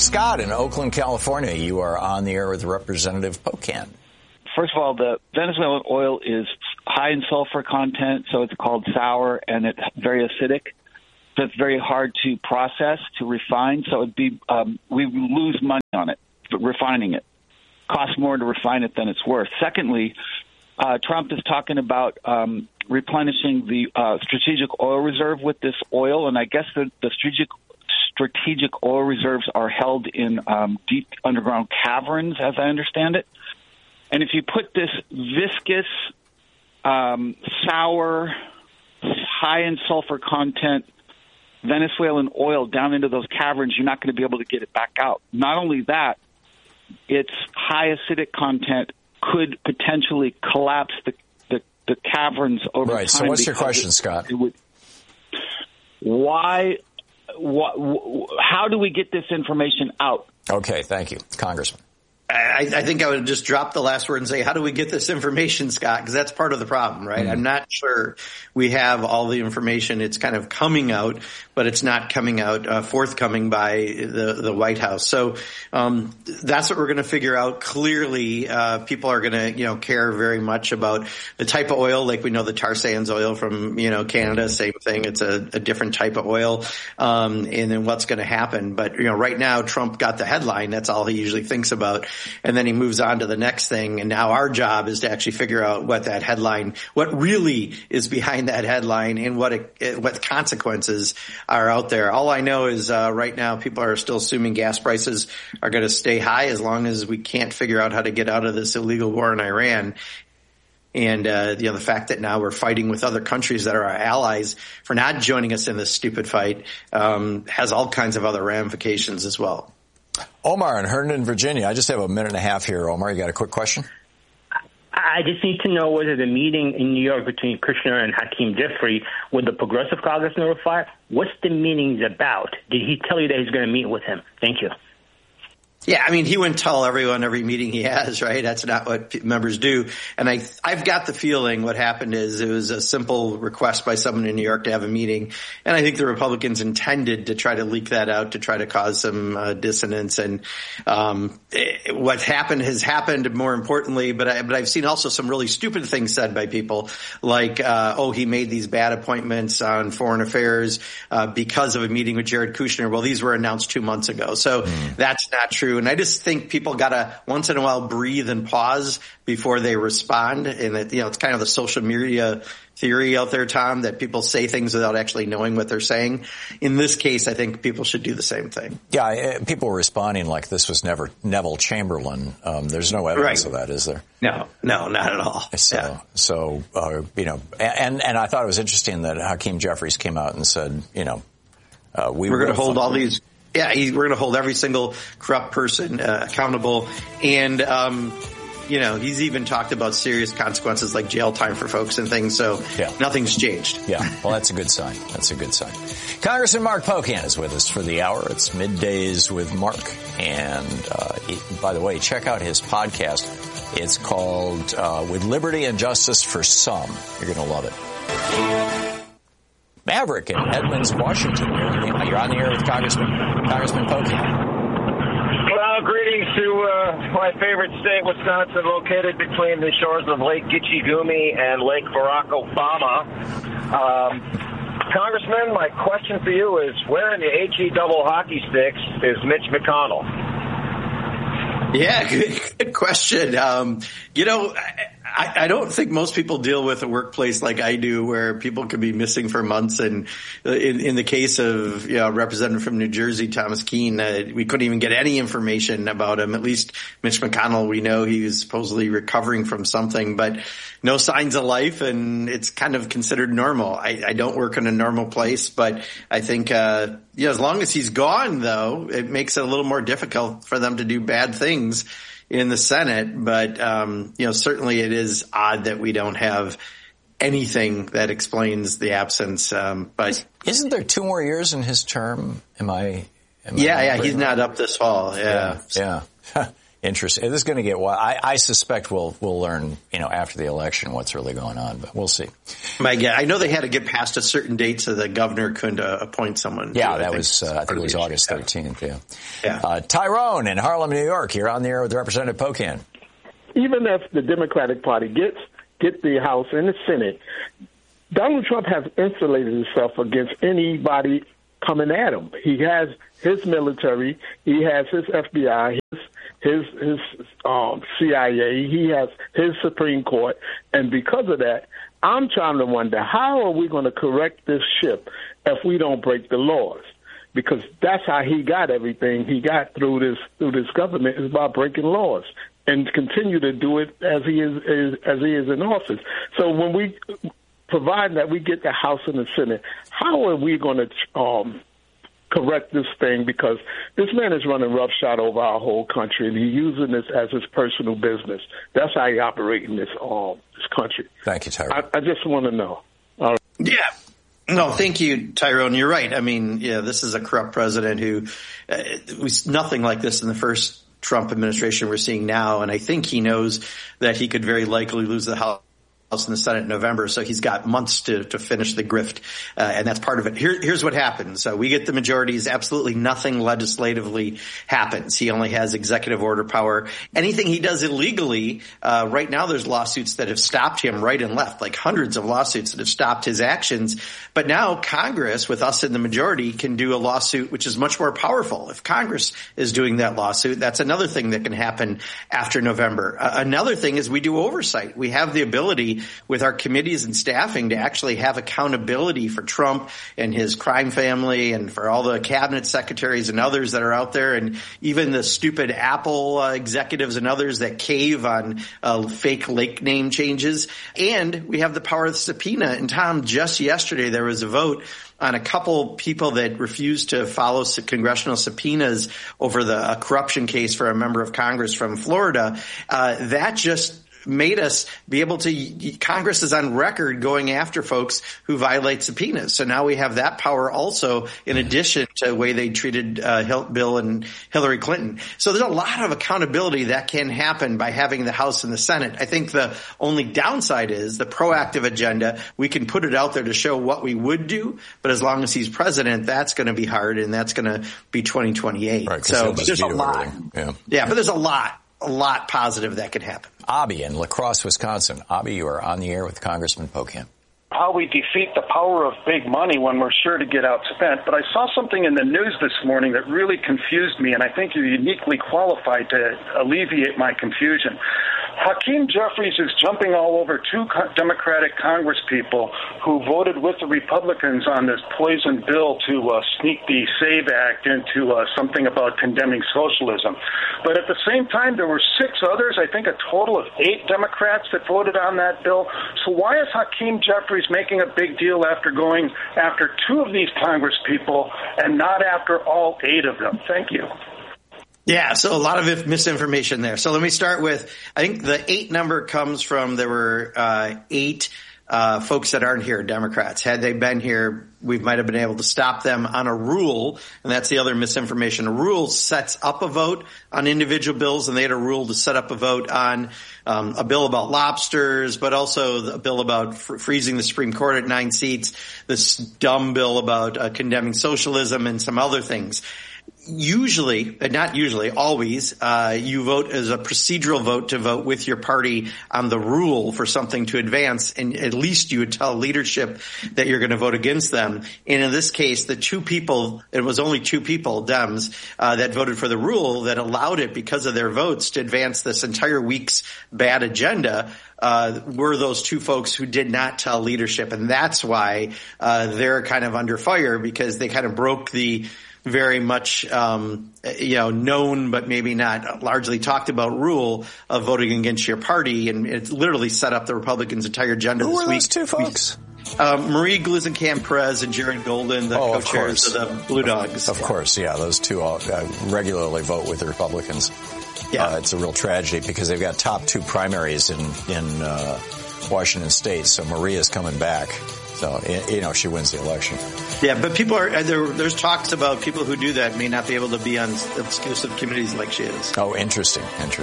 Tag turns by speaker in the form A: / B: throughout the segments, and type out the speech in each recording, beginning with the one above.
A: Scott in Oakland, California. You are on the air with Representative Pocan.
B: First of all, the Venezuelan oil is high in sulfur content, so it's called sour, and it's very acidic. So it's very hard to process, to refine. So it'd be we lose money on it, refining it. Costs more to refine it than it's worth. Secondly, Trump is talking about replenishing the strategic oil reserve with this oil, and I guess the strategic oil reserves are held in deep underground caverns, as I understand it. And if you put this viscous, sour, high in sulfur content Venezuelan oil down into those caverns, you're not going to be able to get it back out. Not only that, its high acidic content could potentially collapse the caverns over time.
A: Right. So what's your question, Scott?
B: How do we get this information out?
A: Okay. Thank you, Congressman.
C: I think I would just drop the last word and say, how do we get this information, Scott? Because that's part of the problem, right? Mm-hmm. I'm not sure we have all the information. It's kind of coming out, but it's not coming out forthcoming by the White House. So that's what we're going to figure out. Clearly, people are going to, care very much about the type of oil. Like we know the tar sands oil from, Canada, same thing. It's a different type of oil. And then what's going to happen. But, right now, Trump got the headline. That's all he usually thinks about. And then he moves on to the next thing. And now our job is to actually figure out what really is behind that headline and what consequences are out there. All I know is right now people are still assuming gas prices are going to stay high as long as we can't figure out how to get out of this illegal war in Iran. And, the fact that now we're fighting with other countries that are our allies for not joining us in this stupid fight has all kinds of other ramifications as well.
A: Omar in Herndon, Virginia. I just have a minute and a half here. Omar, you got a quick question?
D: I just need to know whether the meeting in New York between Kushner and Hakeem Jeffrey with the Progressive Caucus notified, what's the meeting about? Did he tell you that he's going to meet with him? Thank you.
C: Yeah, I mean, he wouldn't tell everyone every meeting he has, right? That's not what members do. And I've got the feeling what happened is it was a simple request by someone in New York to have a meeting. And I think the Republicans intended to try to leak that out to try to cause some dissonance. And what happened has happened, more importantly. But I've seen also some really stupid things said by people like, he made these bad appointments on foreign affairs because of a meeting with Jared Kushner. Well, these were announced 2 months ago. So that's not true. And I just think people got to once in a while breathe and pause before they respond. And that, it's kind of the social media theory out there, Tom, that people say things without actually knowing what they're saying. In this case, I think people should do the same thing.
A: Yeah, people were responding like this was never Neville Chamberlain. There's no evidence of that, is there?
C: No, not at all.
A: So, and I thought it was interesting that Hakeem Jeffries came out and said, we're
C: going to hold all these. Yeah, we're going to hold every single corrupt person accountable. And, he's even talked about serious consequences like jail time for folks and things. So nothing's changed.
A: Yeah, well, that's a good sign. Congressman Mark Pocan is with us for the hour. It's Middays with Mark. And by the way, check out his podcast. It's called With Liberty and Justice for Some. You're going to love it. Maverick in Edmonds, Washington. You're on the air with Congressman Pocan.
E: Well, greetings to my favorite state, Wisconsin, located between the shores of Lake Gitchigumi and Lake Barack Obama. Congressman, my question for you is, where in the HE double hockey sticks is Mitch McConnell?
C: Yeah, good question. I don't think most people deal with a workplace like I do, where people could be missing for months. And in the case of Representative from New Jersey, Thomas Keene, we couldn't even get any information about him. At least Mitch McConnell, we know he was supposedly recovering from something, but no signs of life, and it's kind of considered normal. I don't work in a normal place, but I think as long as he's gone, though, it makes it a little more difficult for them to do bad things in the Senate. But, certainly it is odd that we don't have anything that explains the absence. But
A: isn't there 2 more years in his term? Am I
C: he's not up this fall. Yeah.
A: Interesting. This is going to get wild. I suspect we'll learn, after the election what's really going on, but we'll see.
C: I know they had to get past a certain date so the governor couldn't appoint someone.
A: Yeah, I think it was August 13th. Yeah. Tyrone in Harlem, New York. You're on the air with Representative Pocan.
F: Even if the Democratic Party gets the House and the Senate, Donald Trump has insulated himself against anybody coming at him. He has his military, he has his FBI, his CIA, he has his Supreme Court, and because of that, I'm trying to wonder, how are we going to correct this ship if we don't break the laws? Because that's how he got everything he got through this government, is by breaking laws, and continue to do it as he is in office. So when we provide that we get the House and the Senate, how are we going to correct this thing? Because this man is running roughshod over our whole country, and he's using this as his personal business. That's how he operates in this country.
A: Thank you, Tyrone.
F: I just want to know. All right.
C: Yeah. No, thank you, Tyrone. You're right. I mean, this is a corrupt president who was nothing like this in the first Trump administration we're seeing now, and I think he knows that he could very likely lose the House in the Senate in November, so he's got months to finish the grift, and that's part of it. Here's what happens. We get the majorities. Absolutely nothing legislatively happens. He only has executive order power. Anything he does illegally, right now there's lawsuits that have stopped him right and left, like hundreds of lawsuits that have stopped his actions. But now Congress, with us in the majority, can do a lawsuit which is much more powerful. If Congress is doing that lawsuit, that's another thing that can happen after November. Another thing is we do oversight. We have the ability with our committees and staffing to actually have accountability for Trump and his crime family, and for all the cabinet secretaries and others that are out there, and even the stupid Apple executives and others that cave on fake lake name changes. And we have the power of the subpoena. And Tom, just yesterday there was a vote on a couple people that refused to follow congressional subpoenas over the corruption case for a member of Congress from Florida. That just made us be able to, Congress is on record going after folks who violate subpoenas. So now we have that power also, in addition to the way they treated Bill and Hillary Clinton. So there's a lot of accountability that can happen by having the House and the Senate. I think the only downside is the proactive agenda. We can put it out there to show what we would do, but as long as he's president, that's going to be hard, and that's going to be 2028.
A: Right,
C: so but there's a lot. Yeah, but there's a lot positive that could happen.
A: Abby in La Crosse, Wisconsin. Abby, you are on the air with Congressman Pocan.
G: How we defeat the power of big money when we're sure to get outspent. But I saw something in the news this morning that really confused me, and I think you're uniquely qualified to alleviate my confusion. Hakeem Jeffries is jumping all over two Democratic congresspeople who voted with the Republicans on this poison bill to sneak the SAVE Act into something about condemning socialism. But at the same time, there were 6 others, I think a total of 8 Democrats that voted on that bill. So why is Hakeem Jeffries making a big deal after going after 2 of these congresspeople and not after all 8 of them? Thank you.
C: Yeah, so a lot of misinformation there. So let me start with, I think the 8 number comes from, there were 8 folks that aren't here, Democrats. Had they been here, we might have been able to stop them on a rule, and that's the other misinformation. A rule sets up a vote on individual bills, and they had a rule to set up a vote on a bill about lobsters, but also a bill about freezing the Supreme Court at 9 seats, this dumb bill about condemning socialism, and some other things. Usually, not usually, always, you vote as a procedural vote to vote with your party on the rule for something to advance, and at least you would tell leadership that you're going to vote against them. And in this case, the 2 people, it was only 2 people, Dems, that voted for the rule that allowed it because of their votes to advance this entire week's bad agenda. Were those 2 folks who did not tell leadership. And that's why they're kind of under fire, because they kind of broke the very much, known but maybe not largely talked about rule of voting against your party, and it literally set up the Republicans' entire agenda this week.
A: Who were those 2 folks?
C: Marie Gluesenkamp-Perez and Jared Golden, the co-chairs of the Blue Dogs.
A: Of course, yeah, those 2 regularly vote with the Republicans. Yeah, it's a real tragedy because they've got top 2 primaries in Washington State, so Maria's coming back. So, she wins the election.
C: Yeah, but people there's talks about people who do that may not be able to be on exclusive committees like she is.
A: Oh, interesting.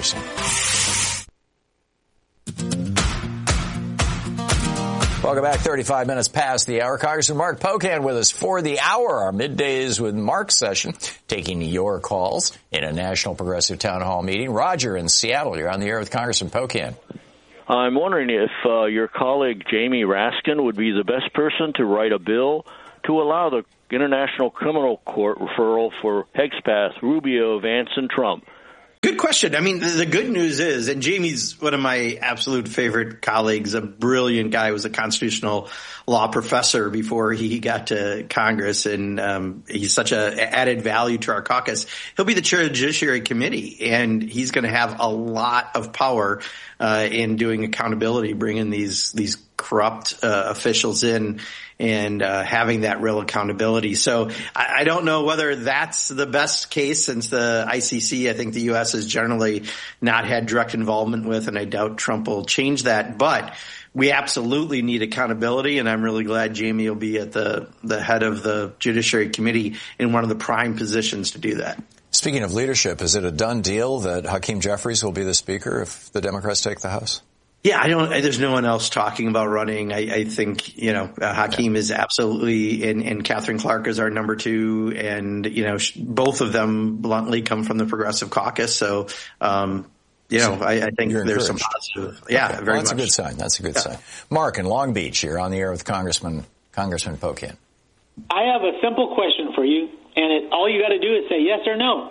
A: Welcome back. 35 minutes past the hour. Congressman Mark Pocan with us for the hour, our Middays with Mark session, taking your calls in a National Progressive Town Hall meeting. Roger in Seattle, you're on the air with Congressman Pocan.
H: I'm wondering if your colleague Jamie Raskin would be the best person to write a bill to allow the International Criminal Court referral for Hexpath, Rubio, Vance, and Trump.
C: Good question. I mean, the good news is, and Jamie's one of my absolute favorite colleagues, a brilliant guy, was a constitutional law professor before he got to Congress, and he's such a added value to our caucus. He'll be the chair of the Judiciary Committee, and he's going to have a lot of power in doing accountability, bringing these corrupt officials in and having that real accountability. So I don't know whether that's the best case, since the ICC, I think the U.S. has generally not had direct involvement with, and I doubt Trump will change that. But we absolutely need accountability, and I'm really glad Jamie will be at the head of the Judiciary Committee in one of the prime positions to do that.
A: Speaking of leadership, is it a done deal that Hakeem Jeffries will be the Speaker if the Democrats take the House?
C: Yeah, there's no one else talking about running. I think, Hakeem is absolutely, and Catherine Clark is our number 2. And, both of them bluntly come from the Progressive Caucus. So, I think there's some positive. Yeah,
A: okay.
C: Very
A: much. That's a good sign. Mark in Long Beach, you're on the air with Congressman Pocan.
I: I have a simple question for you, and all you got to do is say yes or no.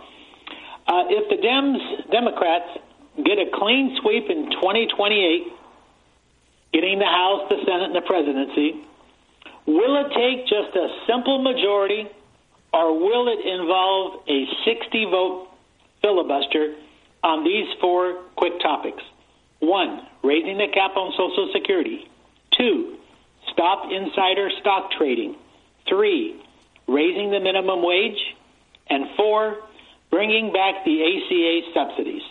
I: If the Democrats get a clean sweep in 2028, getting the House, the Senate, and the presidency, will it take just a simple majority, or will it involve a 60-vote filibuster on these 4 quick topics? 1, raising the cap on Social Security. 2, stop insider stock trading. 3, raising the minimum wage. And 4, bringing back the ACA subsidies.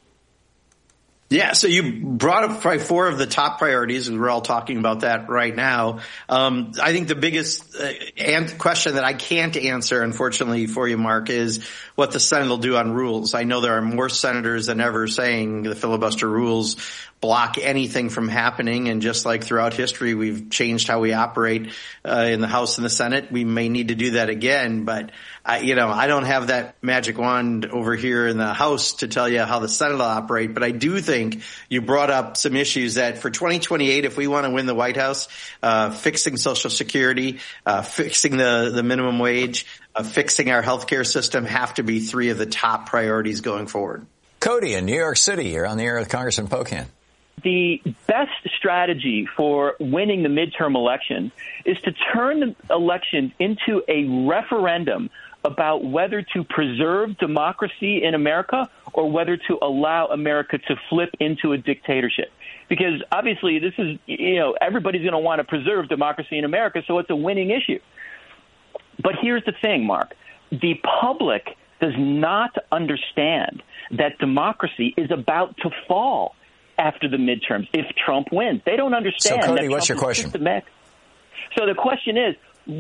C: Yeah, so you brought up probably 4 of the top priorities, and we're all talking about that right now. I think the biggest question that I can't answer, unfortunately for you, Mark, is what the Senate will do on rules. I know there are more senators than ever saying the filibuster rules block anything from happening, and just like throughout history, we've changed how we operate in the House and the Senate. We may need to do that again, but I don't have that magic wand over here in the House to tell you how the Senate will operate. But I do think you brought up some issues that for 2028, if we want to win the White House, fixing Social Security, fixing the minimum wage, fixing our healthcare system have to be 3 of the top priorities going forward.
A: Cody in New York City, you're on the air with Congressman Pocan.
J: The best strategy for winning the midterm election is to turn the election into a referendum about whether to preserve democracy in America or whether to allow America to flip into a dictatorship. Because obviously this is, everybody's going to want to preserve democracy in America, so it's a winning issue. But here's the thing, Mark. The public does not understand that democracy is about to fall after the midterms if Trump wins. They don't understand.
A: So, Cody, what's your question?
J: So the question is,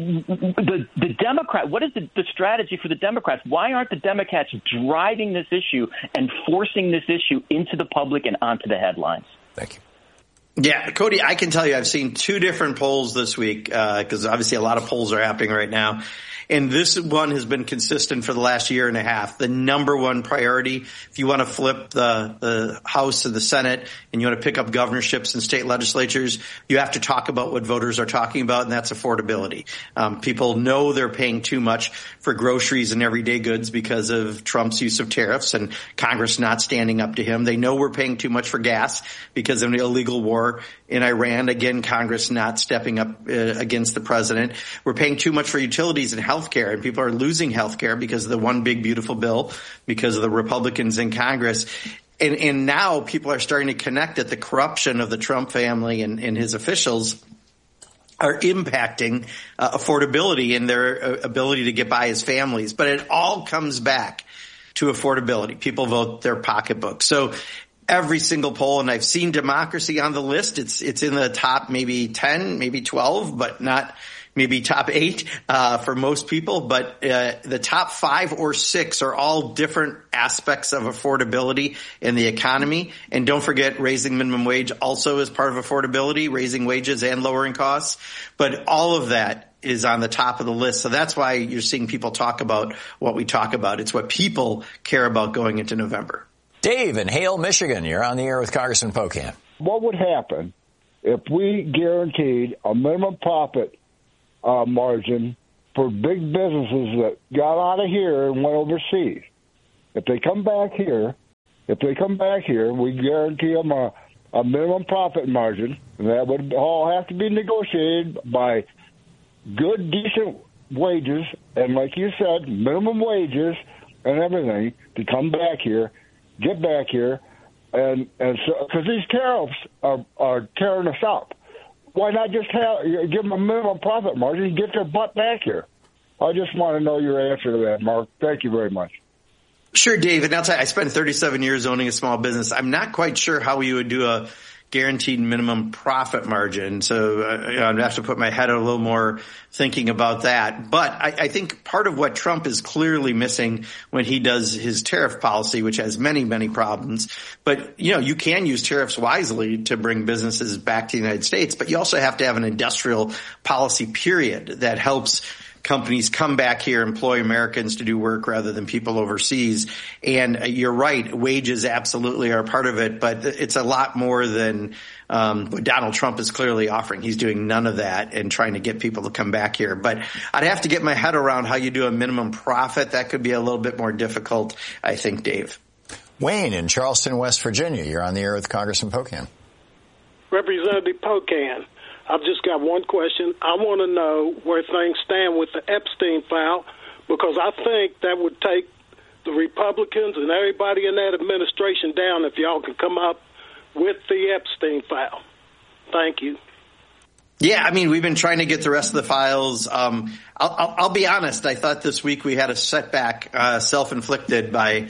J: the Democrat, what is the strategy for the Democrats? Why aren't the Democrats driving this issue and forcing this issue into the public and onto the headlines?
A: Thank you.
C: Yeah, Cody, I can tell you I've seen 2 different polls this week because obviously a lot of polls are happening right now. And this one has been consistent for the last year and a half. The number 1 priority, if you want to flip the House and the Senate and you want to pick up governorships and state legislatures, you have to talk about what voters are talking about, and that's affordability. People know they're paying too much for groceries and everyday goods because of Trump's use of tariffs and Congress not standing up to him. They know we're paying too much for gas because of an illegal war in Iran. Again, Congress not stepping up against the president. We're paying too much for utilities and health care, and people are losing health care because of the one big beautiful bill, because of the Republicans in Congress. And now people are starting to connect that the corruption of the Trump family and his officials are impacting affordability and their ability to get by as families. But it all comes back to affordability. People vote their pocketbook. So every single poll, and I've seen democracy on the list. It's in the top maybe 10, maybe 12, but not maybe top 8 for most people. But the top 5 or 6 are all different aspects of affordability in the economy. And don't forget, raising minimum wage also is part of affordability, raising wages and lowering costs. But all of that is on the top of the list. So that's why you're seeing people talk about what we talk about. It's what people care about going into November.
A: Dave in Hale, Michigan, you're on the air with Congressman Pocan.
K: What would happen if we guaranteed a minimum profit margin for big businesses that got out of here and went overseas? If they come back here, we guarantee them a minimum profit margin, and that would all have to be negotiated by good, decent wages, and like you said, minimum wages and everything to come back here, get back here, and so because these tariffs are tearing us up. Why not just give them a minimum profit margin and get their butt back here? I just want to know your answer to that, Mark. Thank you very much.
C: Sure, David. I'll tell you, I spent 37 years owning a small business. I'm not quite sure how we would do a guaranteed minimum profit margin. So I'd have to put my head a little more thinking about that. But I think part of what Trump is clearly missing when he does his tariff policy, which has many, many problems. But, you can use tariffs wisely to bring businesses back to the United States. But you also have to have an industrial policy period that helps companies come back here, employ Americans to do work rather than people overseas. And you're right, wages absolutely are part of it, but it's a lot more than what Donald Trump is clearly offering. He's doing none of that and trying to get people to come back here. But I'd have to get my head around how you do a minimum profit. That could be a little bit more difficult, I think, Dave.
A: Wayne in Charleston, West Virginia. You're on the air with Congressman Pocan.
L: Representative Pocan, I've just got one question. I want to know where things stand with the Epstein file, because I think that would take the Republicans and everybody in that administration down if y'all can come up with the Epstein file. Thank you.
C: Yeah, we've been trying to get the rest of the files. I'll be honest. I thought this week we had a setback, self-inflicted by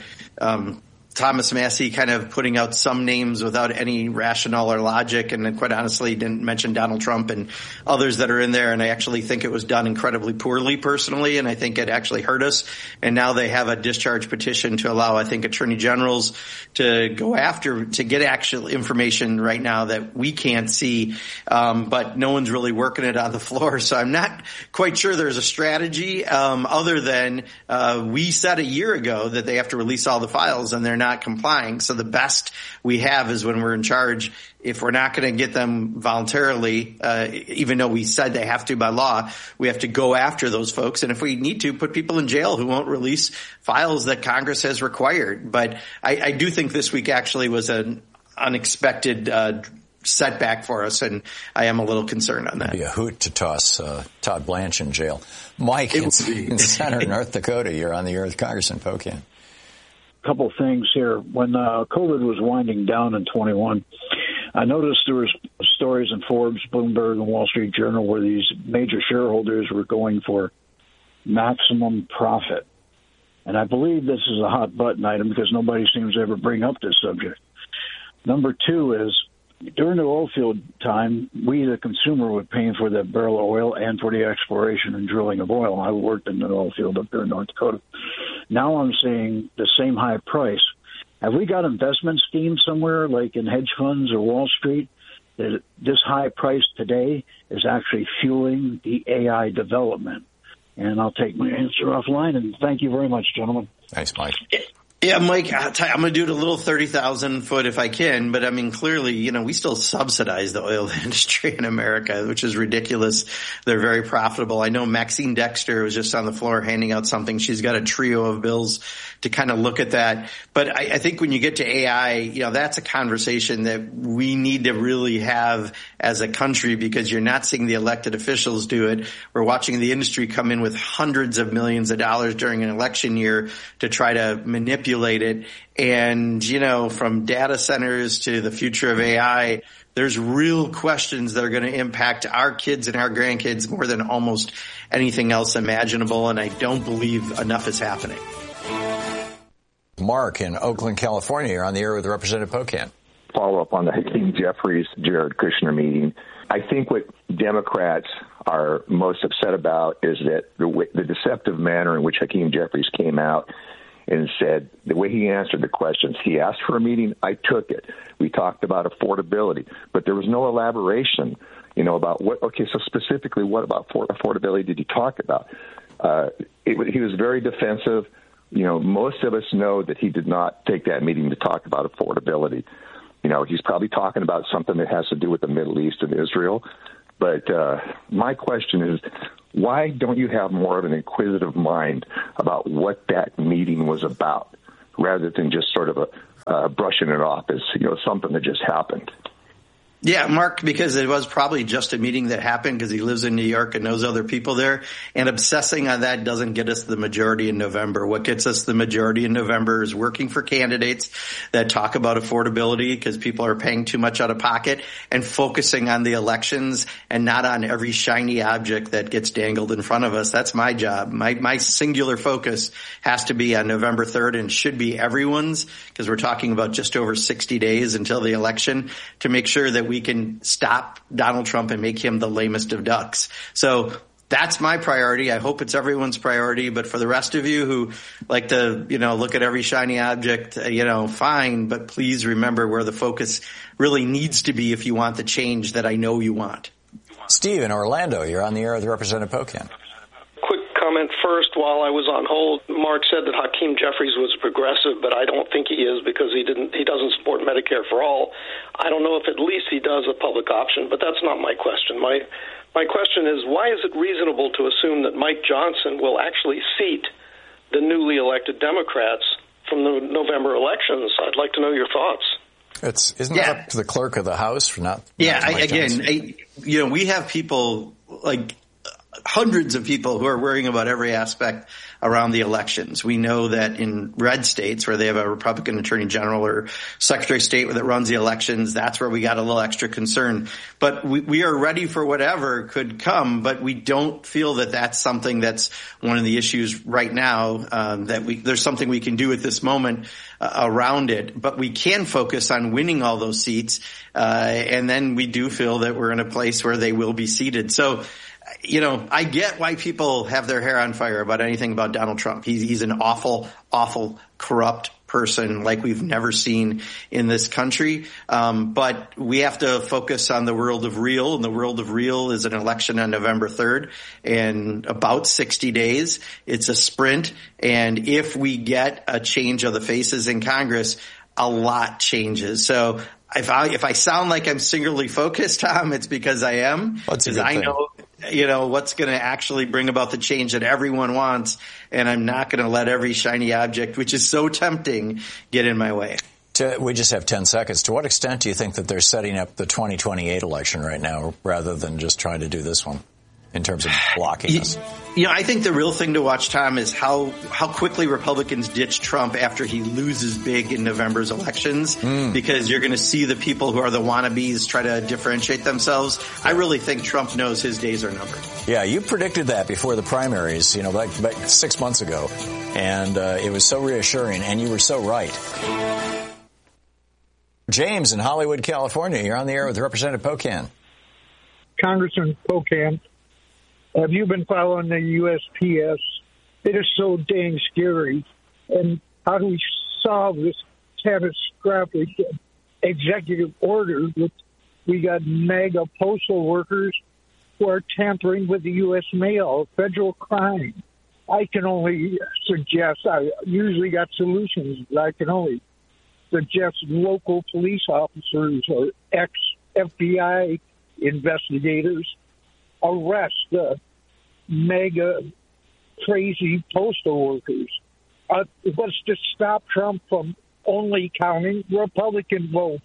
C: Thomas Massie kind of putting out some names without any rationale or logic, and quite honestly didn't mention Donald Trump and others that are in there. And I actually think it was done incredibly poorly personally, and I think it actually hurt us. And now they have a discharge petition to allow, I think, attorney generals to go after, to get actual information right now that we can't see. But no one's really working it on the floor. So I'm not quite sure there's a strategy other than we said a year ago that they have to release all the files, and they're not complying. So the best we have is when we're in charge. If we're not going to get them voluntarily, even though we said they have to by law, we have to go after those folks. And if we need to, put people in jail who won't release files that Congress has required. But I do think this week actually was an unexpected setback for us, and I am a little concerned on that.
A: It'd be a hoot to toss Todd Blanche in jail. Mike in Center, North Dakota, you're on the air with Congressman Pocan.
M: Couple of things here. When COVID was winding down in 21, I noticed there was stories in Forbes, Bloomberg, and Wall Street Journal where these major shareholders were going for maximum profit. And I believe this is a hot button item because nobody seems to ever bring up this subject. Number two is, during the oil field time, we, the consumer, were paying for that barrel of oil and for the exploration and drilling of oil. I worked in the oil field up there in North Dakota. Now I'm seeing the same high price. Have we got investment schemes somewhere, like in hedge funds or Wall Street, that this high price today is actually fueling the AI development? And I'll take my answer offline, and thank you very much, gentlemen.
A: Thanks, Mike.
C: Yeah, Mike, I'm going to do it a little 30,000 foot if I can, but clearly, we still subsidize the oil industry in America, which is ridiculous. They're very profitable. I know Maxine Dexter was just on the floor handing out something. She's got a trio of bills to kind of look at that. But I think when you get to AI, that's a conversation that we need to really have as a country, because you're not seeing the elected officials do it. We're watching the industry come in with hundreds of millions of dollars during an election year to try to manipulate it. And, from data centers to the future of AI, there's real questions that are going to impact our kids and our grandkids more than almost anything else imaginable. And I don't believe enough is happening.
A: Mark in Oakland, California. You're on the air with Representative Pocan.
N: Follow up on the Hakeem Jeffries, Jared Kushner meeting. I think what Democrats are most upset about is that the deceptive manner in which Hakeem Jeffries came out and said the way he answered the questions. He asked for a meeting. I took it. We talked about affordability, but there was no elaboration, about what. Okay, so specifically, what about affordability did he talk about? He was very defensive. Most of us know that he did not take that meeting to talk about affordability. He's probably talking about something that has to do with the Middle East and Israel. But my question is, why don't you have more of an inquisitive mind about what that meeting was about, rather than just sort of brushing it off as something that just happened?
C: Yeah, Mark, because it was probably just a meeting that happened because he lives in New York and knows other people there. And obsessing on that doesn't get us the majority in November. What gets us the majority in November is working for candidates that talk about affordability because people are paying too much out of pocket, and focusing on the elections and not on every shiny object that gets dangled in front of us. That's my job. My singular focus has to be on November 3rd and should be everyone's, because we're talking about just over 60 days until the election, to make sure that we can stop Donald Trump and make him the lamest of ducks. So that's my priority. I hope it's everyone's priority. But for the rest of you who like to, look at every shiny object, fine. But please remember where the focus really needs to be if you want the change that I know you want.
A: Steve in Orlando, you're on the air with Representative Pocan.
L: Comment first. While I was on hold, Mark said that Hakeem Jeffries was progressive, but I don't think he is, because he doesn't support Medicare for all. I don't know if at least he does a public option, but that's not my question. My question is, why is it reasonable to assume that Mike Johnson will actually seat the newly elected Democrats from the November elections? I'd like to know your thoughts.
A: Isn't that up to the clerk of the House for not?
C: We have people like hundreds of people who are worrying about every aspect around the elections. We know that in red states where they have a Republican attorney general or secretary of state that runs the elections, that's where we got a little extra concern. But we are ready for whatever could come, but we don't feel that that's something that's one of the issues right now, there's something we can do at this moment around it. But we can focus on winning all those seats, and then we do feel that we're in a place where they will be seated. So I get why people have their hair on fire about anything about Donald Trump. He's an awful, awful, corrupt person like we've never seen in this country. But we have to focus on the world of real, and the world of real is an election on November 3rd in about 60 days. It's a sprint. And if we get a change of the faces in Congress, a lot changes. So if I sound like I'm singularly focused, Tom, it's because I am. Because I know what's going to actually bring about the change that everyone wants, and I'm not going to let every shiny object, which is so tempting, get in my way.
A: We just have 10 seconds. To what extent do you think that they're setting up the 2028 election right now rather than just trying to do this one in terms of blocking us?
C: I think the real thing to watch, Tom, is how quickly Republicans ditch Trump after he loses big in November's elections, because you're going to see the people who are the wannabes try to differentiate themselves. I really think Trump knows his days are numbered.
A: Yeah, you predicted that before the primaries, like 6 months ago, and it was so reassuring, and you were so right. James in Hollywood, California, you're on the air with Representative Pocan.
O: Congressman Pocan, have you been following the USPS? It is so dang scary. And how do we solve this catastrophic executive order that we got mega postal workers who are tampering with the U.S. mail, federal crime? I can only suggest, I usually got solutions, but I can only suggest local police officers or ex-FBI investigators arrest the mega crazy postal workers. Let's just stop Trump from only counting Republican votes.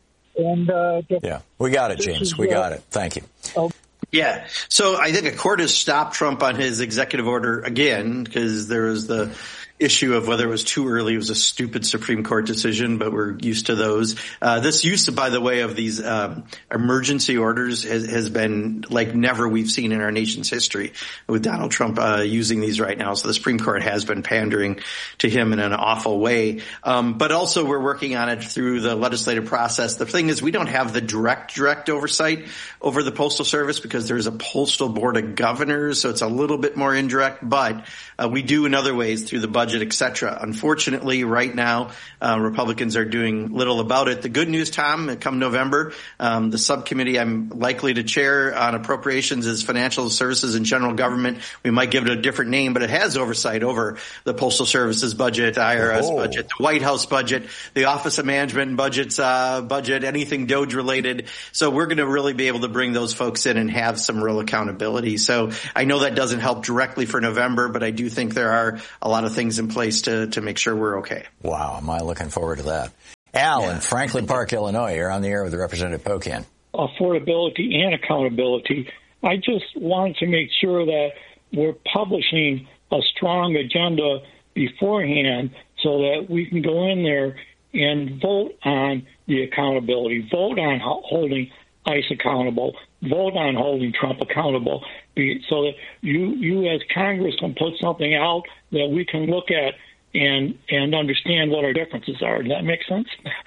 A: Yeah, we got it, James. We got it. Thank you.
C: Yeah. So I think a court has stopped Trump on his executive order again, because there was the issue of whether it was too early. It was a stupid Supreme Court decision, but we're used to those. This use, by the way, of these emergency orders has been like never we've seen in our nation's history, with Donald Trump using these right now. So the Supreme Court has been pandering to him in an awful way. But also we're working on it through the legislative process. The thing is, we don't have the direct oversight over the Postal Service because there's a Postal Board of Governors, so it's a little bit more indirect, but we do in other ways through the budget, etc. Unfortunately, right now, Republicans are doing little about it. The good news, Tom, come November, the subcommittee I'm likely to chair on appropriations is Financial Services and General Government. We might give it a different name, but it has oversight over the Postal Service's budget, the IRS budget, the White House budget, the Office of Management and Budget's budget, anything DOGE related. So we're going to really be able to bring those folks in and have some real accountability. So I know that doesn't help directly for November, but I do think there are a lot of things in place to make sure we're okay.
A: Wow, am I looking forward to that. Al in Franklin Park, Illinois, you're on the air with Representative Pocan.
O: Affordability and accountability. I just want to make sure that we're publishing a strong agenda beforehand so that we can go in there and vote on the accountability, vote on holding ICE accountable, vote on holding Trump accountable, so that you as Congress can put something out that we can look at and understand what our differences are. Does that make sense?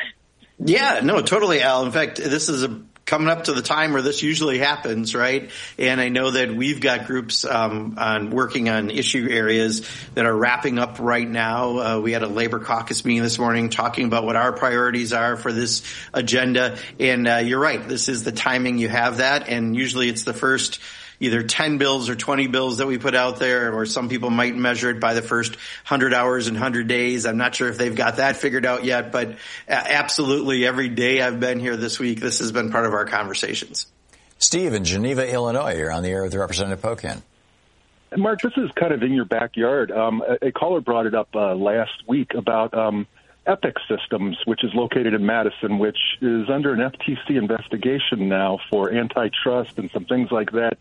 C: Yeah, no, totally, Al. In fact, this is coming up to the time where this usually happens, right? And I know that we've got groups on working on issue areas that are wrapping up right now. We had a labor caucus meeting this morning talking about what our priorities are for this agenda. And you're right, this is the timing you have that. And usually it's the first either 10 bills or 20 bills that we put out there, or some people might measure it by the first 100 hours and 100 days. I'm not sure if they've got that figured out yet, but absolutely every day I've been here this week, this has been part of our conversations.
A: Steve in Geneva, Illinois, you're on the air with Representative Pocan.
P: Mark, this is kind of in your backyard. A caller brought it up last week about Epic Systems, which is located in Madison, which is under an FTC investigation now for antitrust and some things like that.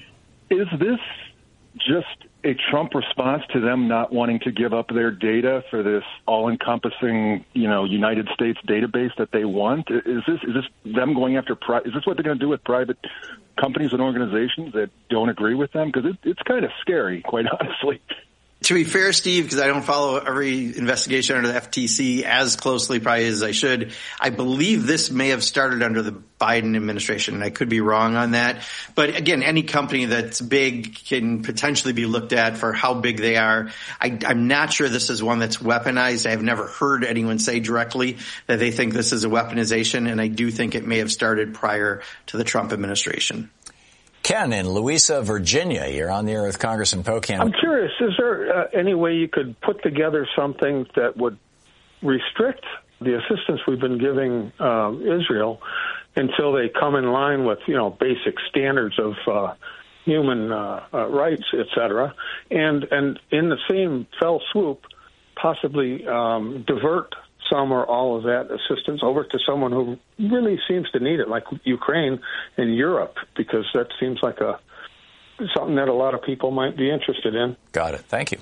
P: Is this just a Trump response to them not wanting to give up their data for this all-encompassing, United States database that they want? Is this them going after? Is this what they're going to do with private companies and organizations that don't agree with them? Because it's kind of scary, quite honestly.
C: To be fair, Steve, because I don't follow every investigation under the FTC as closely probably as I should, I believe this may have started under the Biden administration, and I could be wrong on that. But again, any company that's big can potentially be looked at for how big they are. I'm not sure this is one that's weaponized. I've never heard anyone say directly that they think this is a weaponization, and I do think it may have started prior to the Trump administration.
A: Ken in Louisa, Virginia, you're on the air with Congressman Pocan.
F: I'm curious, is there any way you could put together something that would restrict the assistance we've been giving Israel until they come in line with, basic standards of human rights, et cetera, and in the same fell swoop, possibly divert some or all of that assistance over to someone who really seems to need it, like Ukraine and Europe, because that seems like something that a lot of people might be interested in.
A: Got it. Thank you.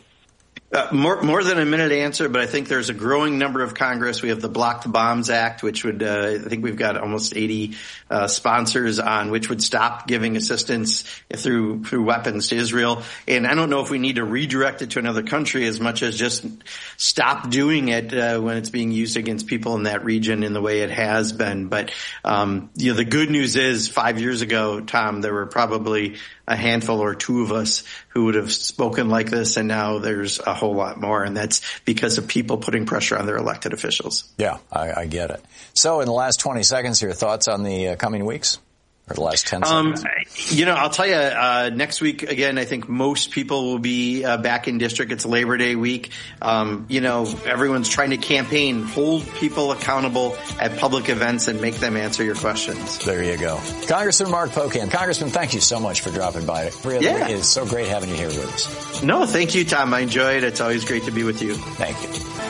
C: More than a minute answer, but I think there's a growing number of Congress. We have the Block the Bombs Act, which would, I think we've got almost 80 sponsors on, which would stop giving assistance through weapons to Israel. And I don't know if we need to redirect it to another country as much as just stop doing it when it's being used against people in that region in the way it has been. But the good news is 5 years ago, Tom, there were probably a handful or two of us who would have spoken like this, and now there's a whole lot more, and that's because of people putting pressure on their elected officials.
A: Yeah, I get it. So in the last 20 seconds, your thoughts on the coming weeks? Or the last 10 seconds?
C: I'll tell you, next week, again, I think most people will be back in district. It's Labor Day week. Everyone's trying to campaign, hold people accountable at public events and make them answer your questions.
A: There you go. Congressman Mark Pocan. Congressman, thank you so much for dropping by. Really, it's so great having you here with us.
C: No, thank you, Tom. I enjoy it. It's always great to be with you.
A: Thank you.